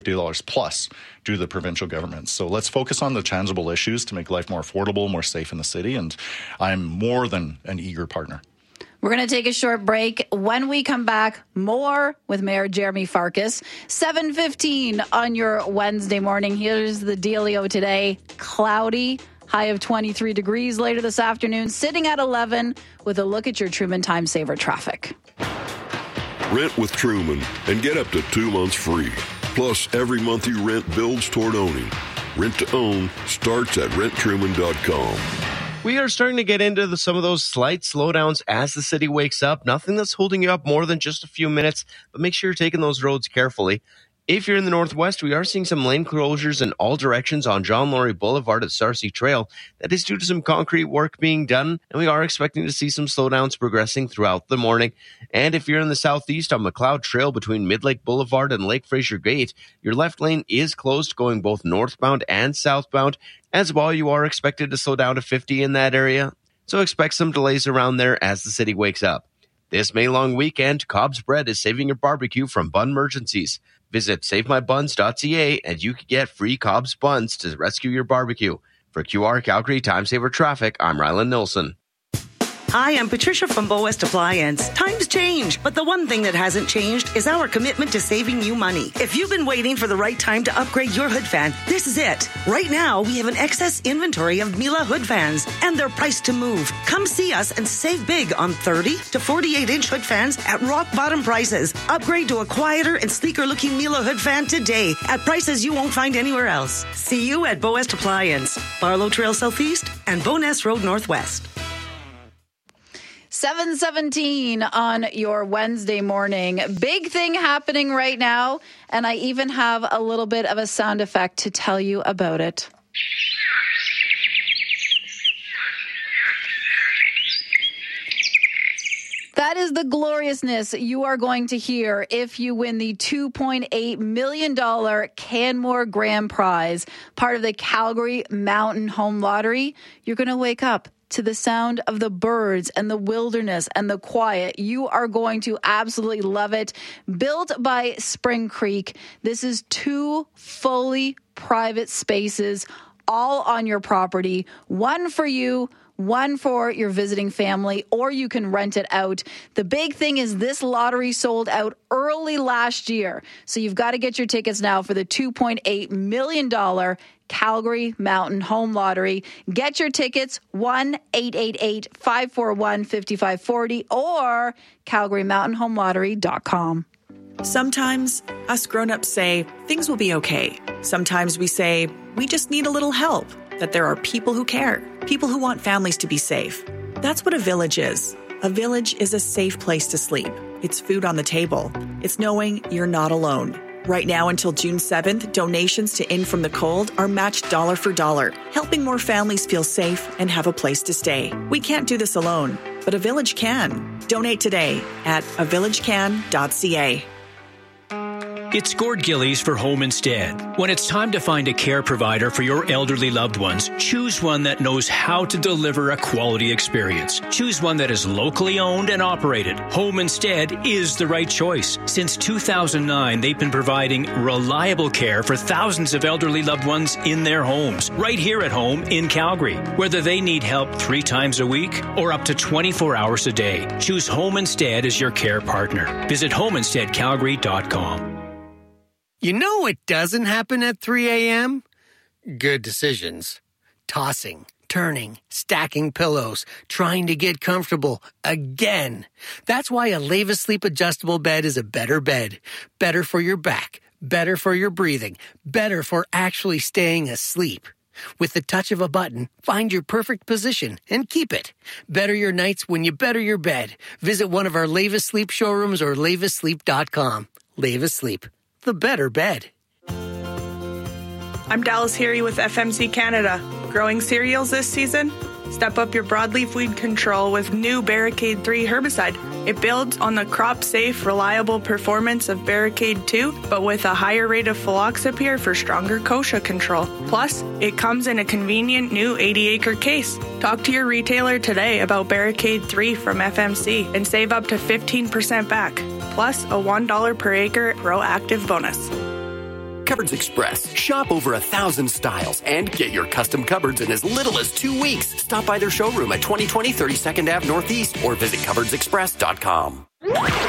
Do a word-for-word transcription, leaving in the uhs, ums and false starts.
dollars plus due to the provincial government. So let's focus on the tangible issues to make life more affordable, more safe in the city. And I'm more than an eager partner. We're going to take a short break. When we come back, more with Mayor Jeremy Farkas. seven fifteen on your Wednesday morning. Here's the dealio today. Cloudy, high of twenty-three degrees later this afternoon, sitting at eleven with a look at your Truman Time Saver traffic. Rent with Truman and get up to two months free. Plus, every month you rent builds toward owning. Rent to own starts at rent truman dot com. We are starting to get into the, some of those slight slowdowns as the city wakes up. Nothing that's holding you up more than just a few minutes, but make sure you're taking those roads carefully. If you're in the Northwest, we are seeing some lane closures in all directions on John Laurie Boulevard at Sarcee Trail. That is due to some concrete work being done, and we are expecting to see some slowdowns progressing throughout the morning. And if you're in the Southeast on McLeod Trail between Mid-Lake Boulevard and Lake Fraser Gate, your left lane is closed going both northbound and southbound. As well, you are expected to slow down to fifty in that area, so expect some delays around there as the city wakes up. This May long weekend, Cobb's Bread is saving your barbecue from bun emergencies. Visit save my buns dot c a and you can get free Cobb's buns to rescue your barbecue. For Q R Calgary Time Saver Traffic, I'm Rylan Nilsson. Hi, I'm Patricia from Bow West Appliance. Times change, but the one thing that hasn't changed is our commitment to saving you money. If you've been waiting for the right time to upgrade your hood fan, this is it. Right now, we have an excess inventory of Miele hood fans, and they're priced to move. Come see us and save big on thirty to forty-eight inch hood fans at rock bottom prices. Upgrade to a quieter and sleeker looking Miele hood fan today at prices you won't find anywhere else. See you at Bow West Appliance, Barlow Trail Southeast and Bowness Road Northwest. seven seventeen on your Wednesday morning. Big thing happening right now, and I even have a little bit of a sound effect to tell you about it. That is the gloriousness you are going to hear if you win the two point eight million dollars Canmore Grand Prize, part of the Calgary Mountain Home Lottery. You're going to wake up to the sound of the birds and the wilderness and the quiet. You are going to absolutely love it. Built by Spring Creek, this is two fully private spaces, all on your property, one for you, one for your visiting family, or you can rent it out. The big thing is this lottery sold out early last year. So you've got to get your tickets now for the two point eight million dollars Calgary Mountain Home Lottery. Get your tickets, one eight eight eight, five four one, five five four zero or calgary mountain home lottery dot com. Sometimes us grown-ups say things will be okay. Sometimes we say we just need a little help, that there are people who care, people who want families to be safe. That's what a village is. A village is a safe place to sleep. It's food on the table. It's knowing you're not alone. Right now until June seventh, donations to In From the Cold are matched dollar for dollar, helping more families feel safe and have a place to stay. We can't do this alone, but a village can. Donate today at a village can dot c a. It's Gord Gillies for Home Instead. When it's time to find a care provider for your elderly loved ones, choose one that knows how to deliver a quality experience. Choose one that is locally owned and operated. Home Instead is the right choice. Since two thousand nine, they've been providing reliable care for thousands of elderly loved ones in their homes, right here at home in Calgary. Whether they need help three times a week or up to twenty-four hours a day, choose Home Instead as your care partner. Visit home instead calgary dot com. You know what doesn't happen at three a.m.? Good decisions. Tossing, turning, stacking pillows, trying to get comfortable again. That's why a Leva Sleep adjustable bed is a better bed. Better for your back, better for your breathing, better for actually staying asleep. With the touch of a button, find your perfect position and keep it. Better your nights when you better your bed. Visit one of our Leva Sleep showrooms or leva sleep dot com. Leva Sleep. The better bed. I'm Dallas Heary with F M C Canada. Growing cereals this season? Step up your broadleaf weed control with new Barricade three herbicide. It builds on the crop-safe, reliable performance of Barricade two, but with a higher rate of fluoxapyr for stronger kochia control. Plus, it comes in a convenient new eighty acre case. Talk to your retailer today about Barricade three from F M C and save up to fifteen percent back, plus a one dollar per acre proactive bonus. Cupboards Express. Shop over a thousand styles and get your custom cupboards in as little as two weeks. Stop by their showroom at twenty twenty thirty-second Avenue Northeast or visit cupboards express dot com.